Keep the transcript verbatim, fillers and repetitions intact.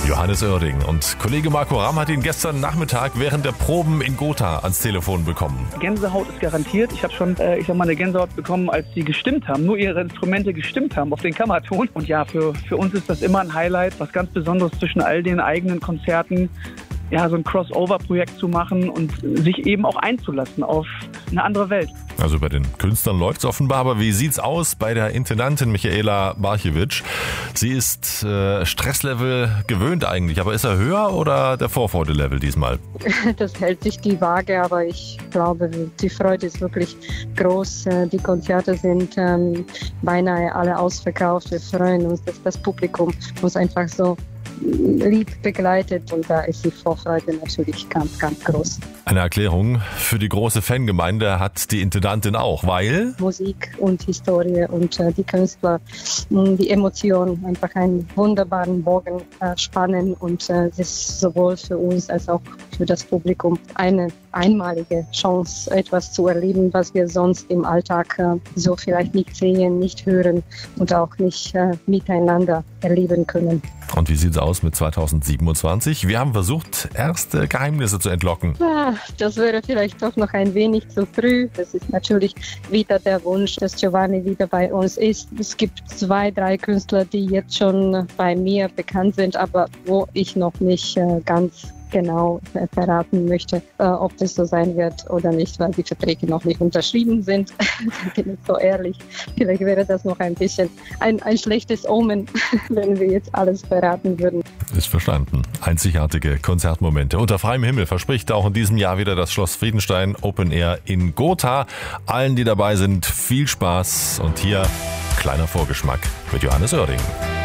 Johannes Oerding. Und Kollege Marco Ramm hat ihn gestern Nachmittag während der Proben in Gotha ans Telefon bekommen. Gänsehaut ist garantiert. Ich habe schon, äh, ich sag mal, eine Gänsehaut bekommen, als sie gestimmt haben, nur ihre Instrumente gestimmt haben auf den Kammerton. Und ja, für, für uns ist das immer ein Highlight, was ganz Besonderes zwischen all den eigenen Konzerten, ja, so ein Crossover-Projekt zu machen und sich eben auch einzulassen auf eine andere Welt. Also bei den Künstlern läuft es offenbar, aber wie sieht's aus bei der Intendantin Michaela Barchewitsch? Sie ist äh, Stresslevel gewöhnt eigentlich, aber ist er höher oder der Vorfreude-Level diesmal? Das hält sich die Waage, aber ich glaube, die Freude ist wirklich groß. Die Konzerte sind ähm, beinahe alle ausverkauft. Wir freuen uns, dass das Publikum uns einfach so lieb begleitet und da ist die Vorfreude natürlich ganz, ganz groß. Eine Erklärung für die große Fangemeinde hat die Intendantin auch, weil Musik und Historie und äh, die Künstler, mh, die Emotionen einfach einen wunderbaren Bogen äh, spannen und äh, es ist sowohl für uns als auch für das Publikum eine einmalige Chance, etwas zu erleben, was wir sonst im Alltag äh, so vielleicht nicht sehen, nicht hören und auch nicht äh, miteinander erleben können. Und wie sieht es aus mit zweitausendsiebenundzwanzig? Wir haben versucht, erste Geheimnisse zu entlocken. Ja, das wäre vielleicht doch noch ein wenig zu früh. Das ist natürlich wieder der Wunsch, dass Giovanni wieder bei uns ist. Es gibt zwei, drei Künstler, die jetzt schon bei mir bekannt sind, aber wo ich noch nicht äh, ganz genau verraten möchte, äh, ob das so sein wird oder nicht, weil die Verträge noch nicht unterschrieben sind. Da bin ich so ehrlich. Vielleicht wäre das noch ein bisschen ein, ein schlechtes Omen, wenn wir jetzt alles verraten würden. Ist verstanden. Einzigartige Konzertmomente. Unter freiem Himmel verspricht auch in diesem Jahr wieder das Schloss Friedenstein Open Air in Gotha. Allen, die dabei sind, viel Spaß und hier kleiner Vorgeschmack mit Johannes Oerding.